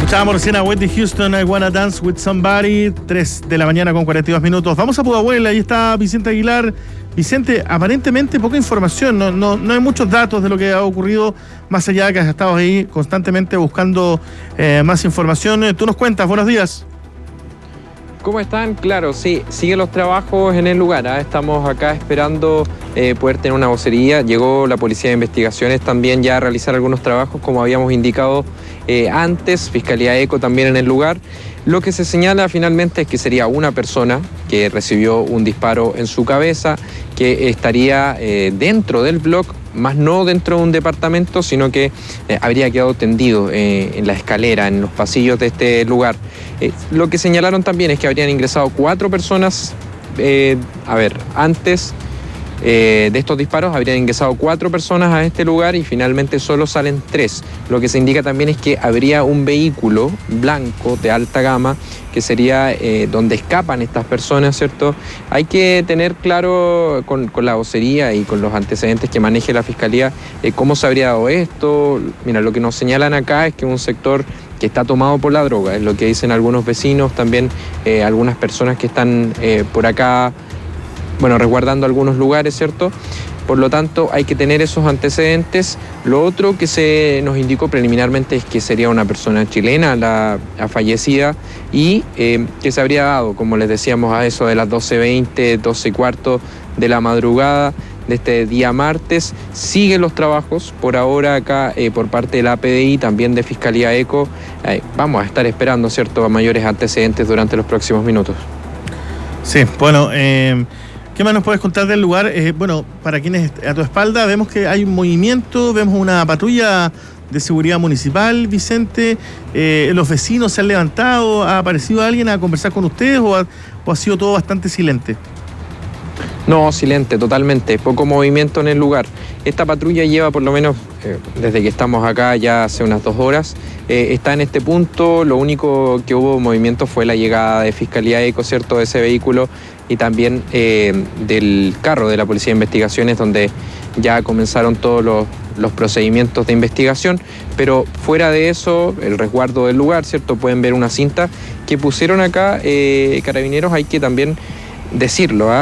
Escuchábamos recién a Whitney Houston, I Wanna Dance With Somebody, 3 de la mañana con 42 minutos. Vamos a Pudahuel, ahí está Vicente Aguilar. Vicente, aparentemente poca información, no hay muchos datos de lo que ha ocurrido, más allá de que has estado ahí constantemente buscando más información. Tú nos cuentas, buenos días. ¿Cómo están? Claro, sí, siguen los trabajos en el lugar, ¿eh? Estamos acá esperando poder tener una vocería. Llegó la Policía de Investigaciones también ya a realizar algunos trabajos, como habíamos indicado antes, Fiscalía ECO también en el lugar. Lo que se señala finalmente es que sería una persona que recibió un disparo en su cabeza, que estaría dentro del bloque, más no dentro de un departamento, sino que habría quedado tendido en la escalera, en los pasillos de este lugar. Lo que señalaron también es que habrían ingresado 4 personas, antes de estos disparos habrían ingresado 4 personas a este lugar y finalmente solo salen 3. Lo que se indica también es que habría un vehículo blanco de alta gama que sería donde escapan estas personas, ¿cierto? Hay que tener claro con la vocería y con los antecedentes que maneje la Fiscalía cómo se habría dado esto. Mira, lo que nos señalan acá es que es un sector que está tomado por la droga, es lo que dicen algunos vecinos, también algunas personas que están por acá, resguardando algunos lugares, ¿cierto? Por lo tanto, hay que tener esos antecedentes. Lo otro que se nos indicó preliminarmente es que sería una persona chilena, la fallecida, y que se habría dado, como les decíamos, a eso de las 12:20, 12:15 de la madrugada de este día martes. Siguen los trabajos por ahora acá por parte de la APDI, también de Fiscalía ECO. Vamos a estar esperando, ¿cierto?, a mayores antecedentes durante los próximos minutos. Sí, bueno, ¿qué más nos puedes contar del lugar? Para quienes a tu espalda vemos que hay un movimiento, vemos una patrulla de seguridad municipal, Vicente. ¿Los vecinos se han levantado? ¿Ha aparecido alguien a conversar con ustedes o ha sido todo bastante silente? No, silente, totalmente. Poco movimiento en el lugar. Esta patrulla lleva por lo menos, desde que estamos acá ya hace unas 2 horas, está en este punto. Lo único que hubo movimiento fue la llegada de Fiscalía ECO, ¿cierto?, de ese vehículo y también del carro de la Policía de Investigaciones, donde ya comenzaron todos los procedimientos de investigación. Pero fuera de eso, el resguardo del lugar, ¿cierto? Pueden ver una cinta que pusieron acá Carabineros, hay que también decirlo, ¿eh?